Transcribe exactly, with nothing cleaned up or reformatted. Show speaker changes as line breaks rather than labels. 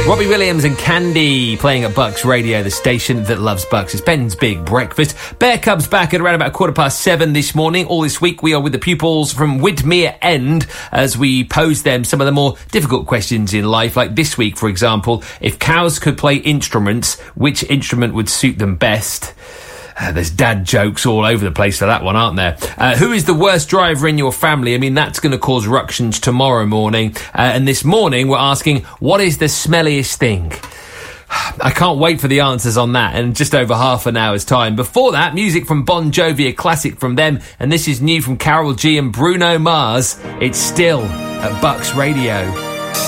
Robbie Williams and Candy playing at Bucks Radio, the station that loves Bucks. It's Ben's Big Breakfast. Bear Cubs back at around about quarter past seven this morning. All this week we are with the pupils from Widmere End as we pose them some of the more difficult questions in life. Like this week, for example, if cows could play instruments, which instrument would suit them best? Uh, there's dad jokes all over the place for that one, aren't there? Uh, who is the worst driver in your family? I mean, that's going to cause ructions tomorrow morning. Uh, and this morning, we're asking, what is the smelliest thing? I can't wait for the answers on that in just over half an hour's time. Before that, music from Bon Jovi, a classic from them. And this is new from Karol G and Bruno Mars. It's Still at Bucks Radio.